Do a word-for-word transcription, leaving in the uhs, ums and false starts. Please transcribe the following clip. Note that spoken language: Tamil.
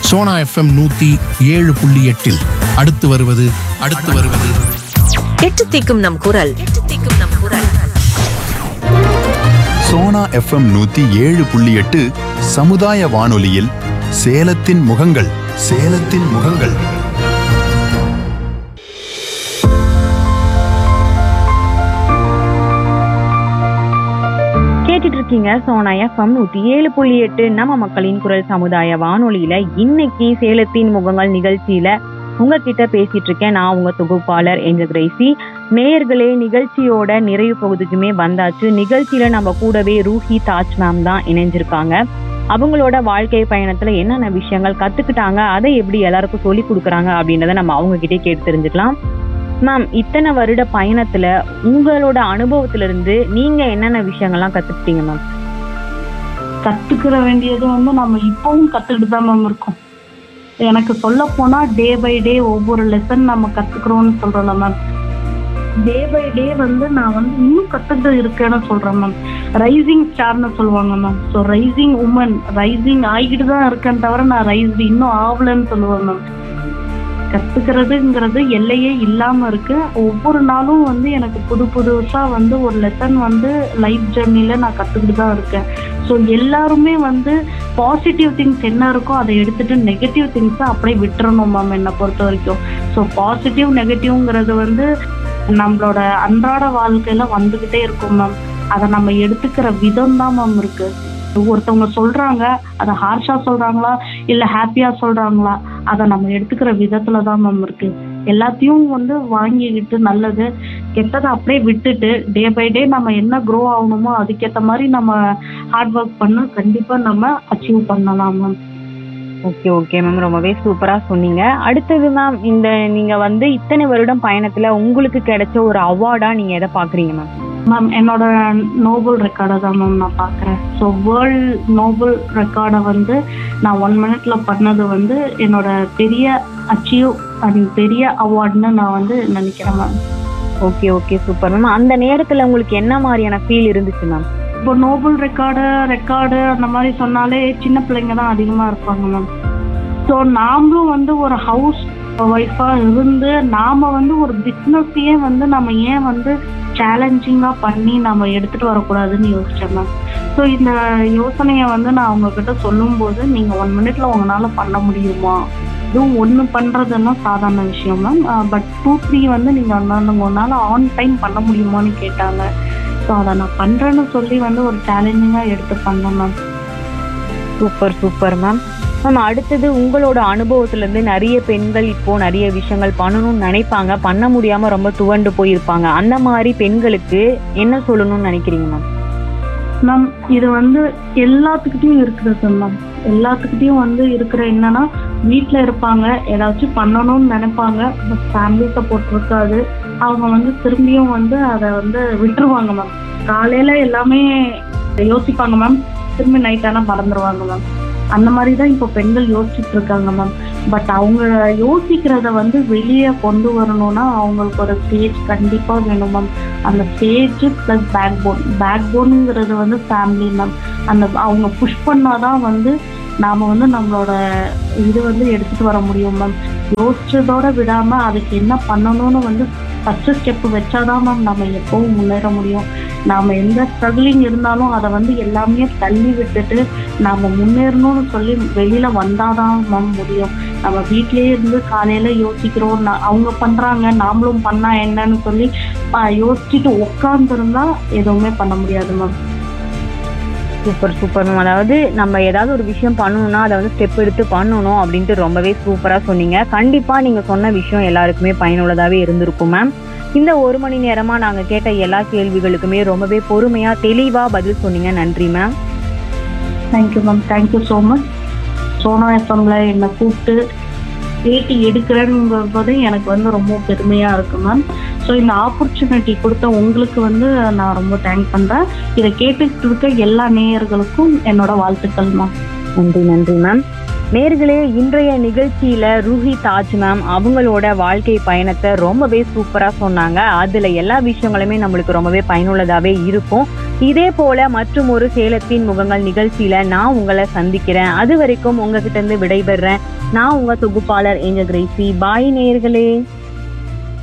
சோனா எஃப்எம் நூத்தி ஏழு புள்ளி எட்டில் அடுத்து வருவது அடுத்து வருவது எட்டு தீக்கும் நம் குரல் எட்டு தீக்கும் நம் குரல். சோனா எஃப்எம் நூத்தி ஏழு புள்ளி எட்டு சமுதாய வானொலியில் சேலத்தின் முகங்கள் சேலத்தின் முகங்கள். கேட்டுட்டு இருக்கீங்க சோனா எஃப்எம் நூத்தி ஏழு புள்ளி எட்டு நம்ம மக்களின் குரல் சமுதாய வானொலியில. இன்னைக்கு சேலத்தின் முகங்கள் நிகழ்ச்சியில உங்ககிட்ட பேசிட்டு இருக்கேன். நான் உங்க தொகுப்பாளர் ஏஞ்சல் கிரேசி. நேயர்களே, நிகழ்ச்சியோட நிறைவு பகுதிக்குமே வந்தாச்சு. நிகழ்ச்சியில நம்ம கூடவே ரூஹி தாஜ் மேம் தான் இணைஞ்சிருக்காங்க. அவங்களோட வாழ்க்கை பயணத்துல என்னென்ன விஷயங்கள் கத்துக்கிட்டாங்க, அதை எப்படி எல்லாருக்கும் சொல்லி கொடுக்குறாங்க அப்படின்றத நம்ம அவங்க கிட்டே கேட்டு தெரிஞ்சுக்கலாம். மேம், இத்தனை வருட பயணத்துல உங்களோட அனுபவத்துல இருந்து நீங்க என்னென்ன விஷயங்கள்லாம் கத்துக்கிட்டீங்க மேம்? கத்துக்கிற வேண்டியது வந்து நம்ம இப்பவும் கத்துக்கிட்டு தான் மேம் இருக்கோம். எனக்கு சொல்ல போனா டே பை டே ஒவ்வொரு லெசன் நம்ம கத்துக்கிறோம்னு சொல்றோம்ல மேம். டே பை டே வந்து நான் வந்து இன்னும் கத்துக்கிட்டு இருக்கேன்னு சொல்றேன் மேம். ரைசிங் ஸ்டார்னு சொல்லுவாங்க ma'am. So rising woman, rising ஆகிட்டு தான் இருக்கேன்னு தவிர நான் ரைஸ் இன்னும் ஆகலன்னு சொல்லுவேன் மேம். கத்துக்கிறதுங்கிறது எல்லையே இல்லாம இருக்கு. ஒவ்வொரு நாளும் வந்து எனக்கு புது புதுசா வந்து ஒரு லெசன் வந்து லைஃப் ஜர்னில நான் கத்துக்கிட்டு தான் இருக்கேன். ஸோ எல்லாருமே வந்து பாசிட்டிவ் திங்ஸ் என்ன இருக்கோ அதை எடுத்துட்டு நெகட்டிவ் திங்ஸை அப்படியே விட்டுறணும் மேம் என்னை பொறுத்த வரைக்கும். ஸோ பாசிட்டிவ் நெகட்டிவ்ங்கிறது வந்து நம்மளோட அன்றாட வாழ்க்கையில வந்துகிட்டே இருக்கும் மேம். அதை நம்ம எடுத்துக்கிற விதம் தான் மேம் இருக்கு. ஒருத்தவங்க சொல்றாங்க, அதை ஹார்ஷா சொல்றாங்களா இல்ல ஹாப்பியா சொல்றாங்களா, அதை நம்ம எடுத்துக்கிற விதத்துல தான் மேம் இருக்கு. எல்லாத்தையும் வந்து வாங்கிக்கிட்டு நல்லது கெட்டதை அப்படியே விட்டுட்டு டே பை டே நம்ம என்ன க்ரோ ஆகணுமோ அதுக்கேற்ற மாதிரி நம்ம ஹார்ட் ஒர்க் பண்ண கண்டிப்பா நம்ம அச்சீவ் பண்ணலாம் மேம். ஓகே ஓகே மேம், ரொம்பவே சூப்பரா சொன்னீங்க. அடுத்தது மேம், இந்த நீங்க வந்து இத்தனை வருடம் பயணத்துல உங்களுக்கு கிடைச்ச ஒரு அவார்டா நீங்க எதை பாக்குறீங்க மேம்? மேம், என்னோட நோபல் ரெக்கார்டை தான் மேம் நான் பார்க்குறேன். ஸோ வேர்ல்ட் நோபல் ரெக்கார்டை வந்து நான் ஒன் மினிட்ல பண்ணது வந்து என்னோட பெரிய அச்சீவ் அண்ட் பெரிய அவார்டுன்னு நான் வந்து நினைக்கிறேன் ma'am. Okay okay super ma'am. அந்த நேரத்துல உங்களுக்கு என்ன மாதிரியான ஃபீல் இருந்துச்சு மேம்? இப்போ நோபல் ரெக்கார்டு ரெக்கார்டு அந்த மாதிரி சொன்னாலே சின்ன பிள்ளைங்க தான் அதிகமாக இருப்பாங்க மேம். ஸோ நாமளும் வந்து ஒரு ஹவுஸ் ஒய்ஃபாக இருந்து நாம் வந்து ஒரு பிஸ்னஸையே வந்து நம்ம ஏன் வந்து சேலஞ்சிங்காக பண்ணி நம்ம எடுத்துகிட்டு வரக்கூடாதுன்னு யோசித்தேன் மேம். ஸோ இந்த யோசனையை வந்து நான் அவங்கக்கிட்ட சொல்லும்போது நீங்கள் ஒன் மினிட்ல உங்களால் பண்ண முடியுமா, இதுவும் ஒன்று பண்ணுறதுன்னா சாதாரண விஷயம் மேம், பட் டூ த்ரீ வந்து நீங்கள் உங்களால் ஆன் டைம் பண்ண முடியுமான்னு கேட்டாங்க. ஸோ அதை நான் பண்ணுறேன்னு சொல்லி வந்து ஒரு சேலஞ்சிங்காக எடுத்து பண்ணேன் ma'am. Super super ma'am. Ma'am, அடுத்தது உங்களோட அனுபவத்துல இருந்து நிறைய பெண்கள் இப்போ நிறைய விஷயங்கள் பண்ணணும்னு நினைப்பாங்க, பண்ண முடியாம ரொம்ப துவண்டு போயிருப்பாங்க. அந்த மாதிரி பெண்களுக்கு என்ன சொல்லணும்னு நினைக்கிறீங்க மேம்? மேம், இது வந்து எல்லாத்துக்கிட்டையும் இருக்கிறது மேம். எல்லாத்துக்கிட்டையும் வந்து இருக்கிற என்னன்னா, வீட்டில் இருப்பாங்க, ஏதாச்சும் பண்ணணும்னு நினைப்பாங்க, பட் ஃபேமிலி சப்போர்ட் இருக்காது. அவங்க வந்து திரும்பியும் வந்து அதை வந்து விட்டுருவாங்க மேம். காலையில எல்லாமே யோசிப்பாங்க மேம், திரும்பி நைட் ஆனால் மறந்துடுவாங்க மேம். அந்த மாதிரி தான் இப்போ பெண்கள் யோசிச்சுட்டு இருக்காங்க மேம். பட் அவங்க யோசிக்கிறத வந்து வெளியே கொண்டு வரணும்னா அவங்களுக்கு ஒரு ஸ்டேஜ் கண்டிப்பாக வேணும் மேம். அந்த stage plus back phone back போனுங்கிறது வந்து ஃபேமிலி மேம். அந்த அவங்க புஷ் பண்ணாதான் வந்து நாம் வந்து நம்மளோட இது வந்து எடுத்துகிட்டு வர முடியும் மேம். யோசிச்சதோட விடாமல் அதுக்கு என்ன பண்ணணும்னு வந்து ஃபஸ்ட்டு ஸ்டெப்பு வச்சாதான் மேம் நம்ம எப்பவும் முன்னேற முடியும். நாம் எந்த ஸ்ட்ரகிளிங் இருந்தாலும் அதை வந்து எல்லாமே தள்ளி விட்டுட்டு நாம் முன்னேறணும்னு சொல்லி வெளியில் வந்தாதான் மேம் முடியும். நம்ம வீட்லேயே இருந்து காலையில் யோசிக்கிறோம், நான் அவங்க பண்ணுறாங்க நாமளும் பண்ணால் என்னன்னு சொல்லி யோசிச்சுட்டு உட்காந்துருந்தா எதுவுமே பண்ண முடியாது மேம். Super super ma'am. அதாவது நம்ம ஏதாவது ஒரு விஷயம் பண்ணணும்னா அதை வந்து ஸ்டெப் எடுத்து பண்ணணும் அப்படின்ட்டு ரொம்பவே சூப்பராக சொன்னீங்க. கண்டிப்பாக நீங்கள் சொன்ன விஷயம் எல்லாருக்குமே பயனுள்ளதாகவே இருந்திருக்கும் மேம். இந்த ஒரு மணி நேரமாக நாங்கள் கேட்ட எல்லா கேள்விகளுக்குமே ரொம்பவே பொறுமையாக தெளிவாக பதில் சொன்னீங்க. நன்றி ma'am. Thank you ma'am. Thank you so much. Sona எஃப்எம்ல என்னை கூப்பிட்டு பேட்டி எடுக்கிறேங்கிறது எனக்கு வந்து ரொம்ப பெருமையாக இருக்குது மேம். ஸோ இந்த ஆப்பர்ச்சுனிட்டி கொடுத்த உங்களுக்கு வந்து நான் ரொம்ப தேங்க் பண்ணுறேன். இதை கேட்டுக்கிட்டு இருக்க எல்லா நேயர்களுக்கும் என்னோட வாழ்த்துக்கள் மேம். நன்றி நன்றி மேம். நேர்களே, இன்றைய நிகழ்ச்சியில ரூஹி தாஜ் மேம் அவங்களோட வாழ்க்கை பயணத்தை ரொம்பவே சூப்பரா சொன்னாங்க. அதுல எல்லா விஷயங்களுமே நம்மளுக்கு ரொம்பவே பயனுள்ளதாவே இருக்கும். இதே போல மற்றும் ஒரு சேலத்தின் முகங்கள் நிகழ்ச்சியில நான் உங்களை சந்திக்கிறேன். அது வரைக்கும் உங்ககிட்ட இருந்து விடைபெறேன். நான் உங்க தொகுப்பாளர் ஏஞ்சல் கிரேசி. பாய் நேயர்களே.